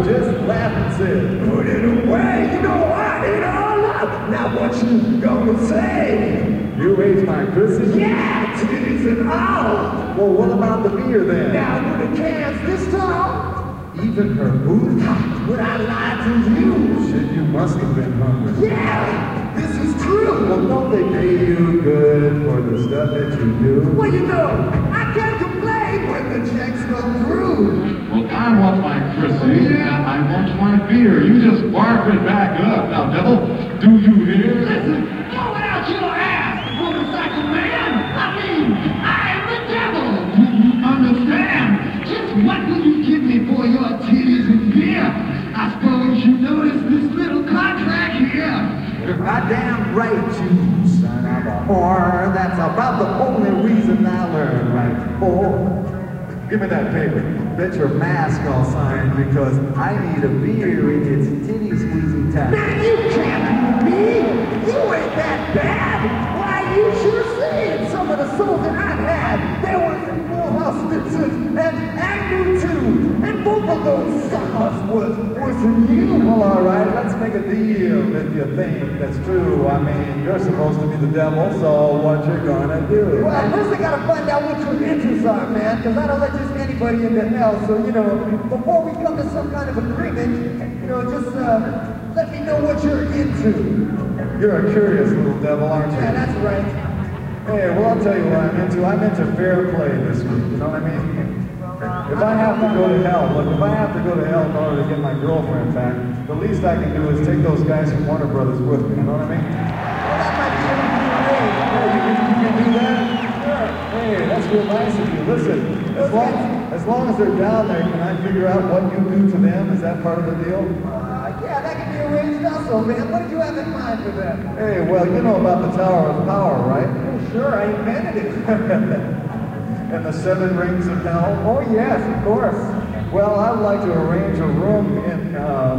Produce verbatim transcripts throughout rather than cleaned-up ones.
Just laughed and said, put it away, you know I ain't all up. Now what you gonna say? You ate my Chrissy? Yeah, titties and all. Well, what about the beer then? Now with the cans this tall? Even her booty? Would I lie to you? Shit, you must have been hungry. Yeah, this is true. Well, don't they pay you good for the stuff that you do? Well, you know, I can't complain when the checks come through. Well, I want my Chrissy, and I want my beer. You just bark it back up. Now, devil, do you hear? Listen, throw it out your ass, motorcycle man. I mean, I am the devil. Do you understand? Just what will you give me for your titties and beer? I suppose you noticed this little contract here. You're goddamn right, you son of a whore. That's about the only reason I learned right, boy. Give me that paper. Bet your mask I'll sign because I need a beer in its titty squeezing time. Man, you can't be me. You ain't that bad. Why, you sure seen some of the souls that I've had. They were in full hospices and Agnew too. And both of those suckers was, was from you. Well, all right, let's make a deal if you think that's true. I mean, you're supposed to be the devil, so what you gonna do? Well, first I gotta find out what your interests are, man, because I don't let just anybody into hell. So, you know, before we come to some kind of agreement, you know, just uh, let me know what you're into. You're a curious little devil, aren't you? Yeah, that's right. Hey, well, I'll tell you what I'm into. I'm into fair play this week, you know what I mean? If I have to go to hell, look, if I have to go to hell in order to get my girlfriend back, the least I can do is take those guys from Warner Brothers with me, you know what I mean? Well, that might be something you can do. Hey, you can, you can do that? Sure. Hey, that's real nice of you. Listen, as long, as long as they're down there, can I figure out what you do to them? Is that part of the deal? Uh, yeah, that can be arranged also, man. What did you have in mind for that? Hey, well, you know about the Tower of Power, right? Oh, sure, I invented it. And the seven rings of hell? Oh, yes, of course. Well, I'd like to arrange a room in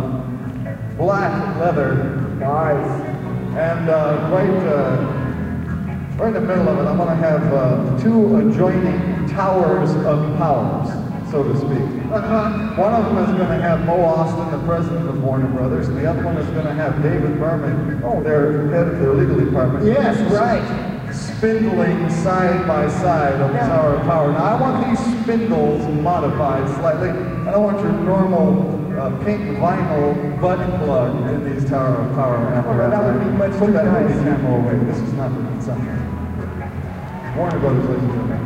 uh, black leather. Nice. And uh, right, uh, right in the middle of it, I'm going to have uh, two adjoining towers of powers, so to speak. Uh-huh. One of them is going to have Mo Austin, the president of Warner Brothers, and the other one is going to have David Berman, oh, their head of their legal department. Yes, right. Spindling side by side on the yeah. Tower of Power. Now, I want these spindles modified slightly. I don't want your normal uh, pink vinyl butt plug in these Tower of Power apparatus. Oh, that would be much Put that nice. movie camera away. This is not for consumption. Warner Brothers, ladies and gentlemen.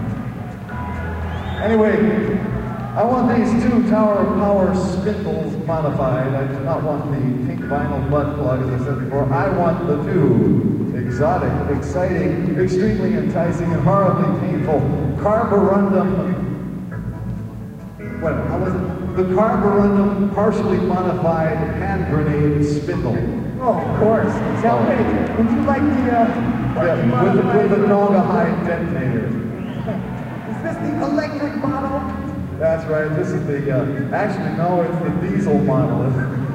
Anyway, I want these two Tower of Power spindles modified. I do not want the pink vinyl butt plug, as I said before. I want the two exotic, exciting, extremely enticing, and horribly painful carborundum. What? How was it? The carborundum partially modified hand grenade spindle. Oh, of course. Now, wait, would you like the, uh, yeah, with, the, with the Naugahyde detonator? Is this the electric model? That's right. This is the, uh, actually, no, it's the diesel model.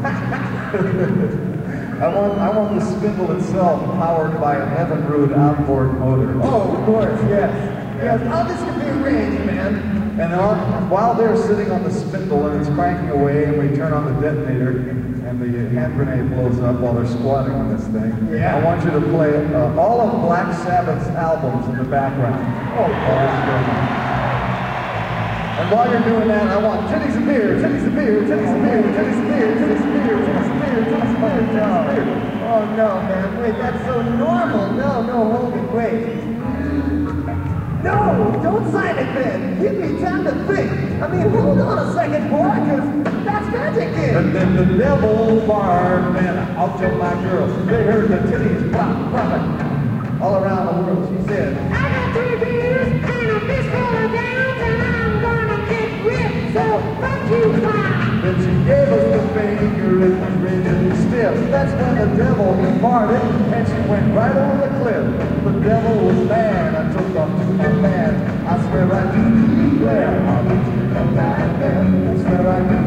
I want, I want the spindle itself powered by an Evinrude outboard motor. Oh, of course, yes. Yes, how this can be arranged, man. And on, while they're sitting on the spindle and it's cranking away and we turn on the detonator and the hand grenade blows up while they're squatting on this thing, yeah. I want you to play uh, all of Black Sabbath's albums in the background. Oh, oh and while you're doing that, I want titties and beer, titties and beer, titties and beer, titties and beer, titties and beer, titties and beer, titties and beer, titties and beer. Oh no, man, wait, that's so normal. No, no, hold it, wait. No, don't sign it then. Give me time to think. I mean, hold on a second, boy, because that's magic here. And then the devil barred, man, I'll tell my girls. They heard the titties pop, popping all around the world. She said, I got three beers and a fistful of downs, and I'm gonna get ripped, so fuck you, fine. Then she gave us the finger, it was really stiff. That's when the devil departed, and she went right over the cliff. The devil was mad, I took off to my band. I swear I do, yeah, I do, I swear I do.